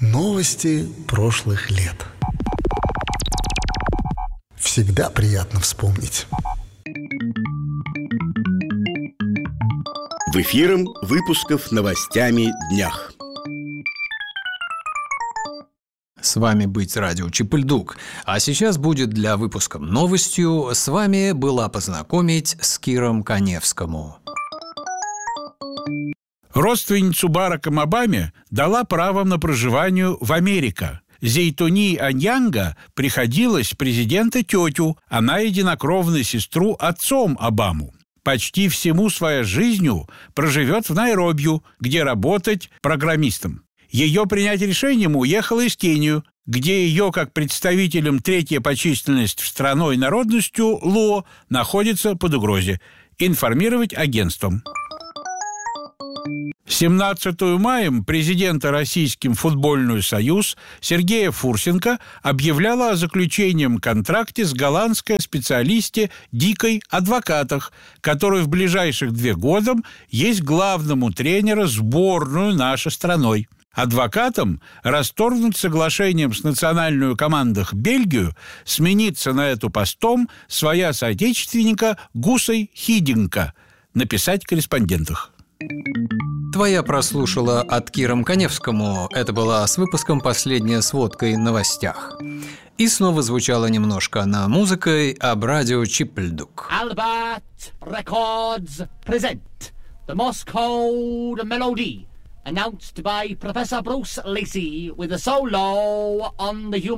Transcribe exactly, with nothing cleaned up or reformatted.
Новости прошлых лет. Всегда приятно вспомнить. В эфиром выпусков новостями днях. С вами быть радио Чипыльдук. А сейчас будет для выпуска новостью с вами была познакомить с Киром Каневскому. Родственницу Баракам Обаме дала право на проживание в Америке. Зейтуни Аньянга приходилась президента тетю, она единокровная сестру отцом Обаму. Почти всему своей жизнью проживет в Найроби, где работать программистом. Ее принять решением уехала из Кении, где ее, как представителем третьей по численности страной народностью Луо, находится под угрозой. Информировать агентством. семнадцатого мая президента Российским футбольный союз Сергея Фурсенко объявляла о заключении контракте с голландской специалисте Дикой Адвокатах, который в ближайших две года есть главному тренеру сборную нашей страной. Адвокатам расторгнуть соглашением с национальной командой Бельгию смениться на эту постом своя соотечественника Гусей Хидинка, написать корреспондентах. Твоя прослушала от Киром Каневскому. Это была с выпуском последняя сводка о новостях. И снова звучало немножко на музыкой об радио Чипыльдук. Albert Records present the Moscow Melody, announced by Professor Bruce Lacey with a solo on the human